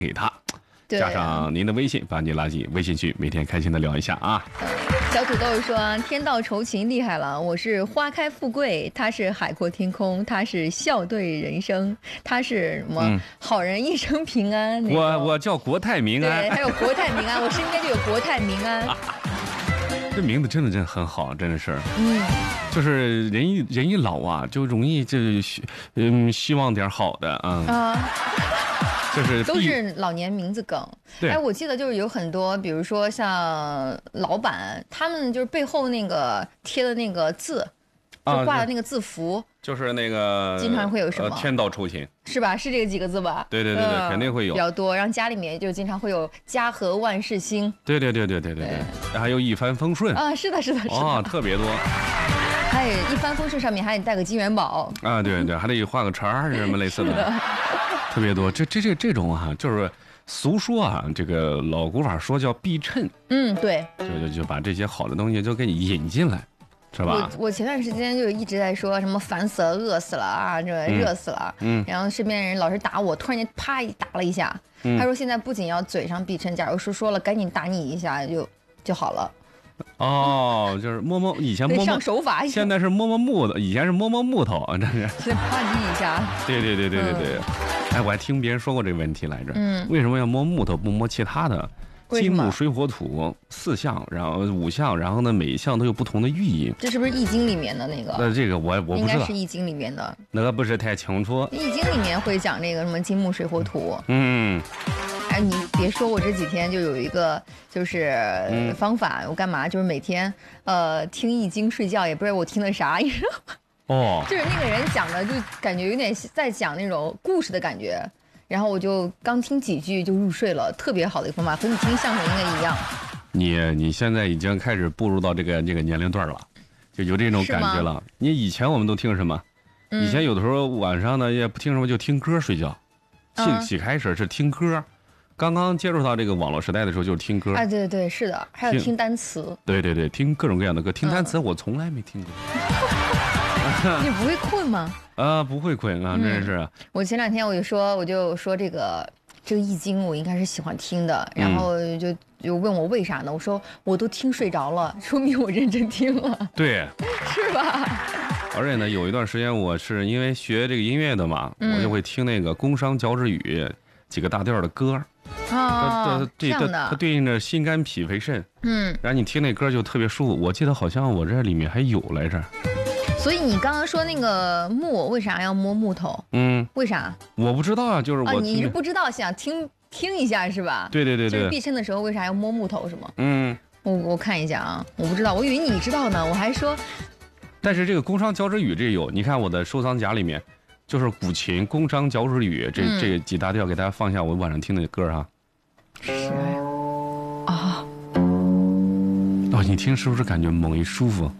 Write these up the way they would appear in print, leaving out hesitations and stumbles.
给他。加上您的微信，把你拉进微信群，每天开心的聊一下啊。 小土豆说：“天道酬勤厉害了，我是花开富贵，他是海阔天空，他是笑对人生，他是什么、好人一生平安。 我叫国泰民安， 对，还有国泰民安，我身边就有国泰民安。 这名字真的很好，真的是。就是人一老啊，就容易希望点好的啊。就是都是老年名字梗。哎，我记得就是有很多，比如说像老板，他们就是背后那个贴的那个字，就挂的那个字符， 就是那个经常会有什么天道酬勤， 是吧？是这个几个字吧？ 对，肯定会有比较多。然后家里面就经常会有家和万事兴， 对，还有一帆风顺啊，是的， 啊，特别多。 还有一帆风顺上面还得带个金元宝啊，对，还得画个叉什么类似的。特别多，这种啊，就是俗说啊，这个老古法说叫避衬， 对， 就把这些好的东西就给你引进来，是吧？ 我前段时间就一直在说什么烦死了、饿死了啊，这热死了，然后身边人老是打我，突然间啪一打了一下，他说现在不仅要嘴上避衬，假如说了赶紧打你一下就好了。 哦，就是摸，以前摸上手法， 现在是摸木头，以前是摸木头啊，这是。 先啪叽一下。 对。哎，我还听别人说过这个问题来着。为什么要摸木头不摸其他的？金木水火土4项，然后5项，然后呢每一项都有不同的寓意。 这是不是易经里面的那个？ 那这个我不知道。 应该是易经里面的。 那个不是太清楚。 易经里面会讲这个什么金木水火土。哎，你别说，我这几天就有一个就是方法，我干嘛？就是每天听易经睡觉，也不知道我听的啥，你知道吗？就是那个人讲的，就感觉有点在讲那种故事的感觉，然后我就刚听几句就入睡了，特别好的一个方法，和你听相声应该一样。 你现在已经开始步入到这个年龄段了，就有这种感觉了。你以前我们都听什么？以前有的时候晚上呢也不听什么，就听歌睡觉。起开始是听歌。刚刚接触到这个网络时代的时候，就是听歌。 哎，对，是的，还有听单词。 对，听各种各样的歌。听单词我从来没听过。 你不会困吗？ 不会困啊，真是。 我前2天我就说这个易经我应该是喜欢听的，然后就问我为啥呢？我说我都听睡着了，说明我认真听了。 对， 是吧？ 而且呢，有一段时间我是因为学这个音乐的嘛，我就会听那个宫商角徵羽几个大调的歌。 这样的， 它对应着心肝脾肺肾。然后你听那歌就特别舒服。我记得好像我这里面还有来着。 所以你刚刚说那个木为啥要摸木头？为啥？ 我不知道啊，就是我。 你是不知道，想听一下是吧？ 对。 就是避衬的时候为啥要摸木头是吗？我看一下啊，我不知道，我以为你知道呢，我还说。 但是这个宫商角徵羽这有，你看我的收藏夹里面，就是古琴、宫商角徵羽这几大调，给大家放一下我晚上听的歌哈。 是啊。 你听是不是感觉猛一舒服？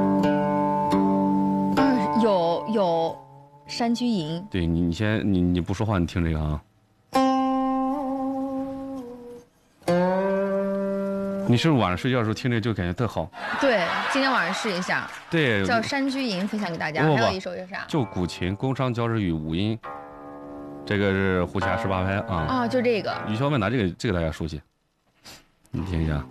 有山居吟。 对你先你不说话，你听这个啊。你是不是晚上睡觉的时候听这个就感觉特好？ 对，今天晚上试一下。 对， 叫山居吟，分享给大家。还有一首是啥？ 就古琴、宫商角徵羽五音，这个是胡笳18拍啊。 就这个。 雨潇问答这个大家熟悉，你听一下。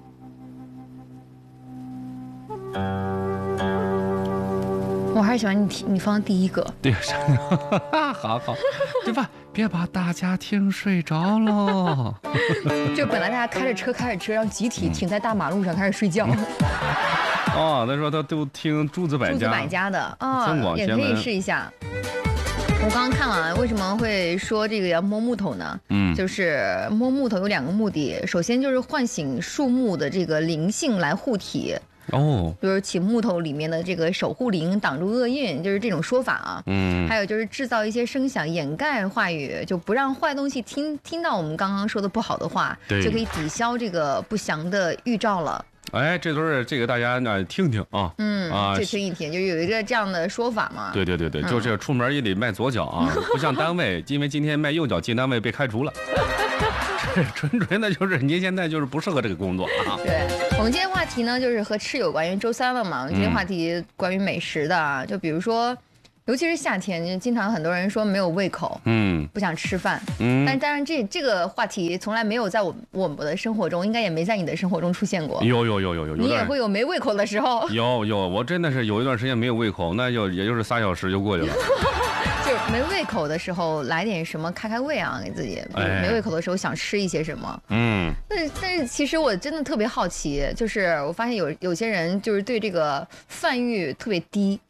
我还是喜欢你放第一个。 对，好，别把大家听睡着喽。 就本来大家开着车，让集体停在大马路上开始睡觉。 他说他都听诸子百家的也可以试一下。我刚刚看了，为什么会说这个要摸木头呢？就是摸木头有2个目的，首先就是唤醒树木的这个灵性来护体。比如请木头里面的这个守护灵挡住厄运，就是这种说法啊。还有就是制造一些声响掩盖话语，就不让坏东西听到我们刚刚说的不好的话，就可以抵消这个不祥的预兆了。 哎，这都是这个大家听听啊。 这听一听，就有一个这样的说法嘛。 对，就是出门也得迈左脚啊，不像单位，因为今天迈右脚进单位被开除了。纯的就是您现在就是不适合这个工作啊。 对，我们今天话题呢就是和吃有关，因为周3了嘛。我们今天话题关于美食的，就比如说尤其是夏天，就经常很多人说没有胃口，不想吃饭，但当然这个话题从来没有在我们的生活中，应该也没在你的生活中出现过。 有， 你也会有没胃口的时候。 有，我真的是有一段时间没有胃口，那也就是3小时就过去了。 就是没胃口的时候来点什么开胃啊，给自己。没胃口的时候想吃一些什么。但是其实我真的特别好奇，就是我发现有些人就是对这个饭欲特别低。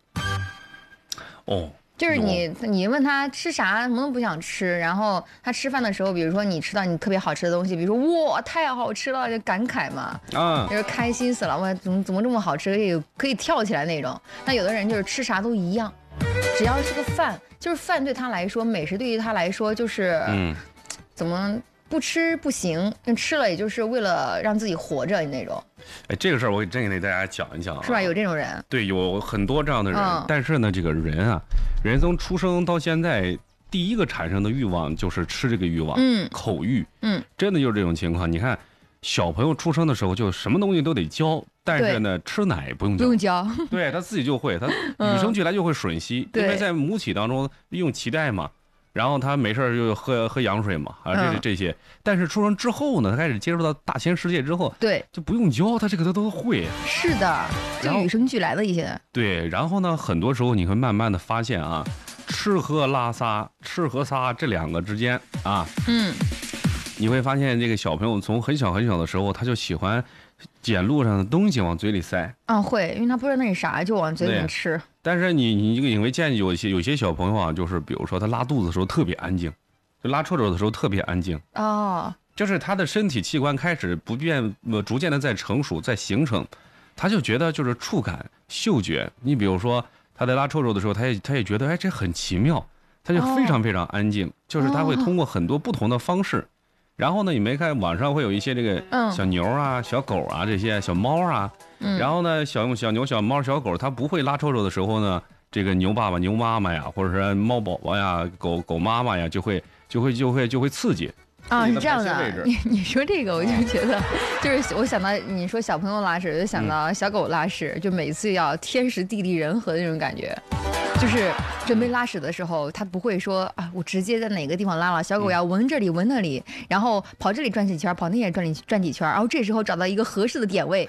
就是你问他吃啥，什么都不想吃，然后他吃饭的时候，比如说你吃到你特别好吃的东西，比如说哇太好吃了，就感慨嘛，就是开心死了，哇怎么这么好吃，可以跳起来那种。那有的人就是吃啥都一样，只要是个饭，就是饭对他来说，美食对于他来说就是怎么不吃不行，吃了也就是为了让自己活着那种。 这个事儿我真给大家讲一讲， 是吧？有这种人， 对，有很多这样的人。但是呢，这个人啊，人从出生到现在，第一个产生的欲望就是吃这个欲望，口欲，真的就是这种情况。你看，小朋友出生的时候就什么东西都得教，但是呢，吃奶不用教，对他自己就会，他与生俱来就会吮吸，因为在母体当中用脐带嘛。然后他没事就喝羊水嘛，这些。但是出生之后呢，他开始接触到大千世界之后， 对， 就不用教，他这个他都会。 是的，就与生俱来的一些。 对，然后呢，很多时候你会慢慢的发现啊，吃喝拉撒这2个之间啊，你会发现这个小朋友从很小的时候，他就喜欢捡路上的东西往嘴里塞。 会，因为他不知道那是啥，就往嘴里吃。 但是你会见有些小朋友啊，就是比如说他拉肚子的时候特别安静，就拉臭臭的时候特别安静。就是他的身体器官开始逐渐的在成熟，在形成，他就觉得就是触感、嗅觉。你比如说他在拉臭臭的时候，他也觉得这很奇妙，他就非常非常安静。就是他会通过很多不同的方式。然后呢，你没看网上会有一些这个小牛啊、小狗啊这些小猫啊，然后呢小牛、小猫、小狗，它不会拉臭臭的时候呢，这个牛爸爸、牛妈妈呀，或者是猫宝宝呀、狗妈妈呀，就会刺激。 是这样的。你说这个，我就觉得，就是我想到你说小朋友拉屎，就想到小狗拉屎，就每次要天时地利人和的那种感觉。就是准备拉屎的时候，他不会说我直接在哪个地方拉了，小狗要闻这里闻那里，然后跑这里转几圈，跑那里转几圈，然后这时候找到一个合适的点位。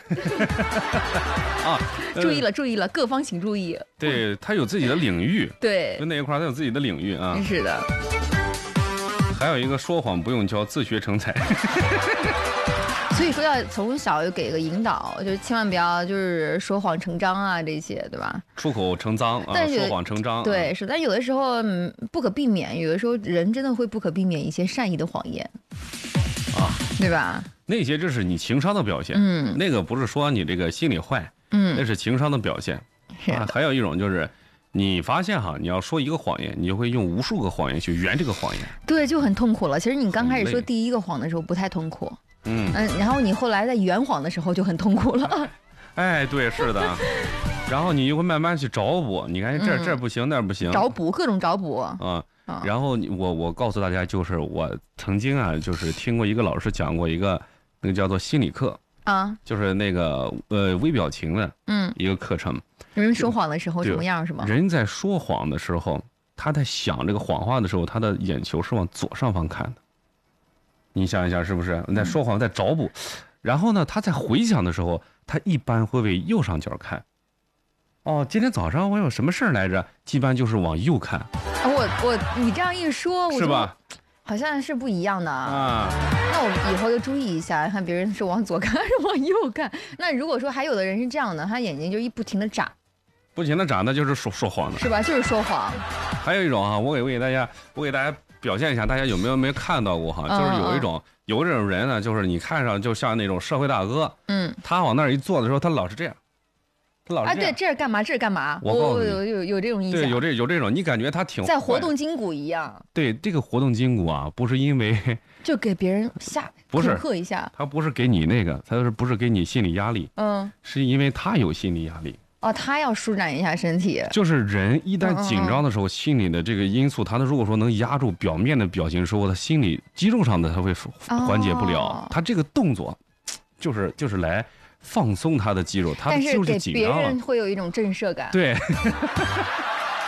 注意了，各方请注意。 对，他有自己的领域。 对， 就那一块他有自己的领域啊。 是的。 还有一个说谎不用教，自学成才。 所以说要从小就给个引导，就千万不要就是说谎成章啊这些，对吧？ 出口成脏啊，说谎成章。 对，是，但有的时候不可避免，有的时候人真的会不可避免一些善意的谎言对吧？ 那些这是你情商的表现，那个不是说你这个心里坏，那是情商的表现。还有一种就是你发现你要说一个谎言，你就会用无数个谎言去圆这个谎言。对， 就很痛苦了。其实你刚开始说第一个谎的时候不太痛苦。然后你后来在圆谎的时候就很痛苦了。 对，是的。然后你就会慢慢去找补，你看这不行，那不行， 找补各种找补然后我告诉大家，就是我曾经就是听过一个老师讲过一个那个叫做心理课就是那个微表情的一个课程。 人说谎的时候什么样是吗？ 人在说谎的时候，他在想这个谎话的时候，他的眼球是往左上方看的。你想一下是不是？你在说谎，在找补，然后呢，他在回想的时候，他一般会为右上角看。今天早上我有什么事儿来着？一般就是往右看。 你这样一说， 是吧？ 好像是不一样的那我以后就注意一下，看别人是往左看还是往右看。那如果说还有的人是这样的，他眼睛就不停的眨， 那就是说谎的， 是吧？就是说谎。 还有一种我给大家表现一下，大家有没有看到过就是有这种人呢，就是你看上就像那种社会大哥，他往那儿一坐的时候，他老是这样， 对，这是干嘛？这是干嘛？我有这种印象。 对，有这种，你感觉他挺在活动筋骨一样。 对，这个活动筋骨不是因为就给别人恐吓一下， 他不是给你那个，他不是给你心理压力，是因为他有心理压力。 他要舒展一下身体。 就是人一旦紧张的时候，心理的这个因素，他如果说能压住表面的表情的时候，他心理肌肉上的他会缓解不了。他这个动作，就是来放松他的肌肉，他的肌肉就紧张了。 但是给别人会有一种震慑感。 对。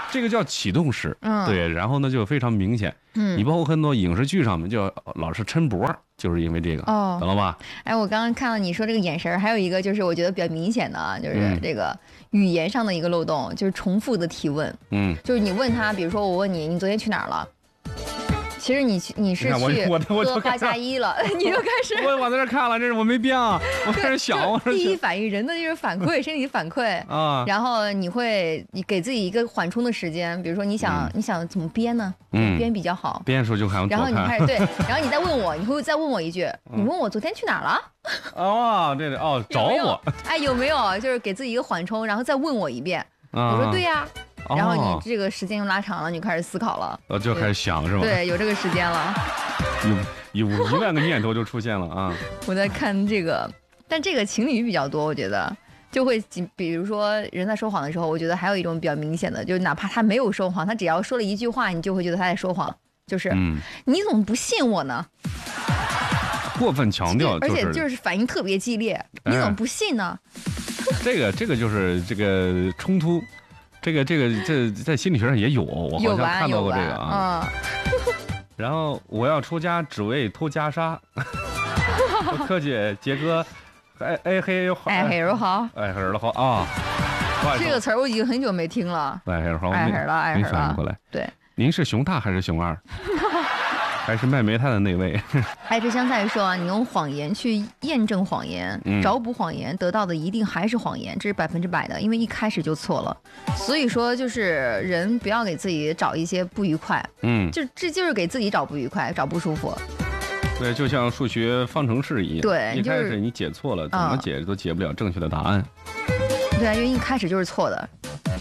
这个叫启动式，对，然后呢就非常明显。你包括很多影视剧上面就老是抻脖，就是因为这个，懂了吧？ 哎，我刚刚看到你说这个眼神，还有一个就是我觉得比较明显的啊，就是这个语言上的一个漏洞，就是重复的提问。就是你问他，比如说我问你，你昨天去哪儿了？其实你是去喝8+1了，你就开始我在这看了，这是我没编啊，我开始想，我第一反应人的就是反馈，身体反馈啊，然后你给自己一个缓冲的时间，比如说你想怎么编呢？编比较好， 编的时候就看， 然后你开始对，然后你再问我，你会再问我一句，你问我昨天去哪儿了？ 哦，这个找我， 哎，有没有就是给自己一个缓冲，然后再问我一遍？我说对呀。然后你这个时间又拉长了，你开始思考了， 就开始想是吧？ 对，有这个时间了， 有1万个念头就出现了啊！ 我在看这个，但这个情侣比较多，我觉得就会，比如说人在说谎的时候，我觉得还有一种比较明显的，就是哪怕他没有说谎，他只要说了一句话，你就会觉得他在说谎，就是你怎么不信我呢？ 过分强调， 而且就是反应特别激烈，你怎么不信呢？ 这个就是这个冲突。这在心理学上也有，我好像看到过这个啊。然后我要出家只为偷袈裟，不客气，杰哥，爱黑又好， 爱黑又好， 爱黑了好啊。 这个词儿我已经很久没听了， 爱黑好， 爱黑了，爱黑了。 没反应过来， 对， 您是熊大还是熊二？还是卖煤炭的那位。 爱吃香菜说啊，你用谎言去验证谎言，找补谎言，得到的一定还是谎言，这是100%的，因为一开始就错了。所以说，就是人不要给自己找一些不愉快，这就是给自己找不愉快，找不舒服。 对，就像数学方程式一样， 对， 一开始你解错了，怎么解都解不了正确的答案。 对啊，因为一开始就是错的。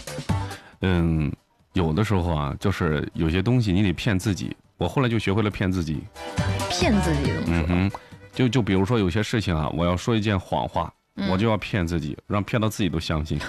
有的时候啊，就是有些东西你得骗自己。我后来就学会了骗自己。 骗自己怎么说？就比如说有些事情啊，我要说一件谎话，我就要骗自己，让骗到自己都相信。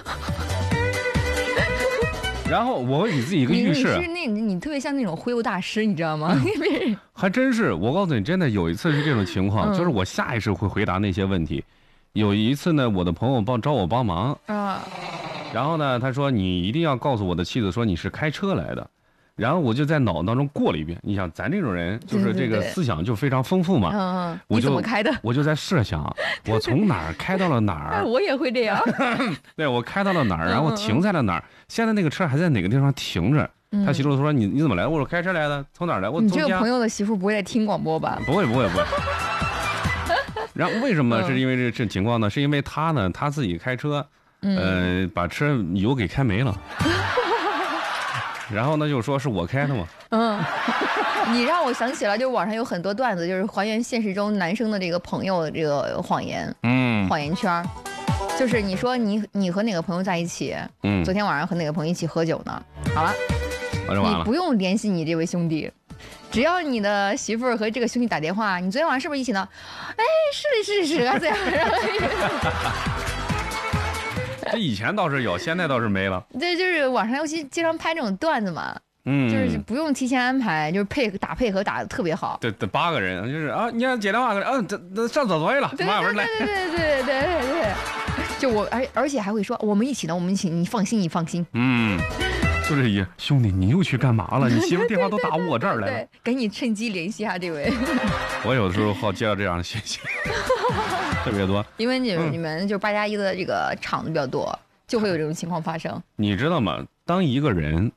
然后我会给自己一个预示。 你特别像那种忽悠大师，你知道吗？ 还真是，我告诉你，真的有一次是这种情况，就是我下意识会回答那些问题。有一次呢，我的朋友找我帮忙啊，然后呢，他说你一定要告诉我的妻子说你是开车来的。然后我就在脑当中过了一遍，你想咱这种人就是这个思想就非常丰富嘛， 你怎么开的？ 我就在设想，我从哪儿开到了哪儿。 我也会这样。 对，我开到了哪儿，然后停在了哪儿。现在那个车还在哪个地方停着？他媳妇说你怎么来？我说开车来的，从哪儿来？ 你这个朋友的媳妇不会在听广播吧？ 不会。然后为什么是因为这情况呢？是因为他呢他自己开车，把车油给开没了。然后呢，就说是我开的嘛。 你让我想起了，就网上有很多段子，就是还原现实中男生的这个朋友的这个谎言，谎言圈，就是你说你和哪个朋友在一起，昨天晚上和哪个朋友一起喝酒呢？好了，你不用联系你这位兄弟，只要你的媳妇儿和这个兄弟打电话，你昨天晚上是不是一起呢？哎，是啊，这样。 这以前倒是有，现在倒是没了。 对，就是网上尤其经常拍这种段子嘛，就是不用提前安排，就是打配合打得特别好。 对，8个人就是啊，你要接电话，这上厕所去了，马上来。 对，就我而且还会说我们一起呢，你放心。 就是兄弟，你又去干嘛了？你媳妇电话都打我这儿来了。 对，赶紧趁机联系一下这位。 我有的时候好接到这样的信息。特别多， 因为你们就8+1的这个场子比较多，就会有这种情况发生。 你知道吗？当一个人，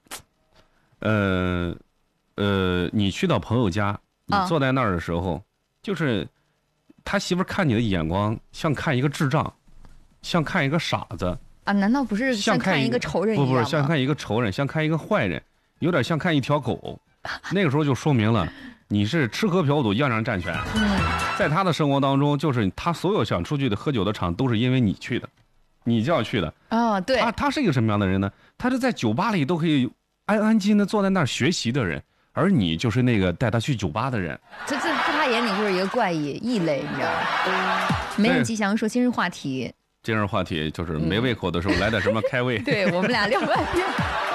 你去到朋友家，你坐在那儿的时候，就是他媳妇看你的眼光像看一个智障，像看一个傻子啊？难道不是像看一个仇人一样吗？ 不是像看一个仇人，像看一个坏人，有点像看一条狗。那个时候就说明了。你是吃喝嫖赌样样占全，在他的生活当中，就是他所有想出去的喝酒的场，都是因为你去的，你就要去的。 对。 他是一个什么样的人呢？他是在酒吧里都可以安安静静的坐在那儿学习的人，而你就是那个带他去酒吧的人。 这在他眼里就是一个怪异类，你知道吗？没有吉祥说今日话题。 今日话题就是没胃口的时候来点什么开胃。 对，我们俩聊半天。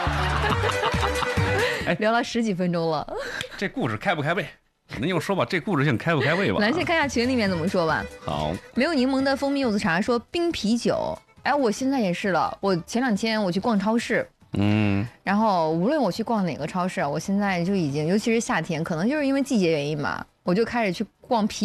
聊了10几分钟了， 这故事开不开胃？您就说吧，这故事性开不开胃吧？ 咱先看一下群里面怎么说吧。 好， 没有柠檬的蜂蜜柚子茶说冰啤酒。哎，我现在也是了。我前2天我去逛超市， 然后无论我去逛哪个超市啊，我现在就已经，尤其是夏天，可能就是因为季节原因吧，我就开始去逛啤